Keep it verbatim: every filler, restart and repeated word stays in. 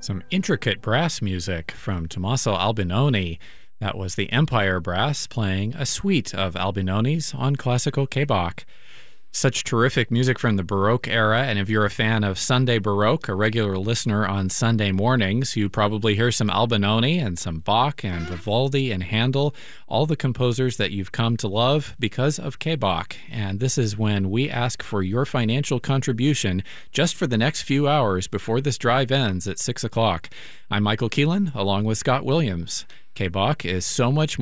Some intricate brass music from Tommaso Albinoni. That was the Empire Brass playing a suite of Albinonis on classical K-Bach. Such terrific music from the Baroque era, and if you're a fan of Sunday Baroque, a regular listener on Sunday mornings, you probably hear some Albinoni and some Bach and Vivaldi and Handel, all the composers that you've come to love because of K-Bach. And this is when we ask for your financial contribution just for the next few hours before this drive ends at six o'clock. I'm Michael Keelan, along with Scott Williams. K-Bach is so much more